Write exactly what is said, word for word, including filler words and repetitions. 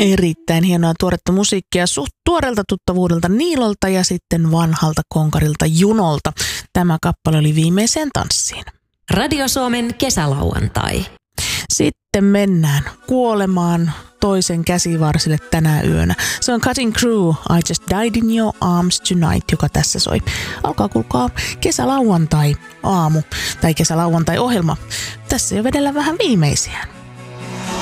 Erittäin hienoa tuoretta musiikkia suht tuoreelta tuttavuudelta Niilolta ja sitten vanhalta konkarilta Junolta. Tämä kappale oli Viimeiseen tanssiin. Radio Suomen kesälauantai. Sitten mennään kuolemaan toisen käsivarsille tänä yönä. Se on Cutting Crew, I Just Died in Your Arms Tonight, joka tässä soi. Alkaa kuulkaa kesälauantai aamu tai kesälauantai ohjelma. Tässä jo vedellä vähän viimeisiään.